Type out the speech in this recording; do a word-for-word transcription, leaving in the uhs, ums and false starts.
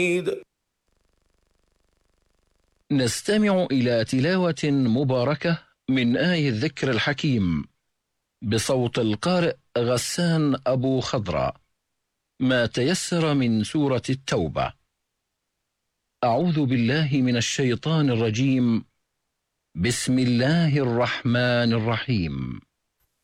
نستمع إلى تلاوة مباركة من آية الذكر الحكيم بصوت القارئ غسان أبو خضرة، ما تيسر من سورة التوبة. أعوذ بالله من الشيطان الرجيم. بسم الله الرحمن الرحيم.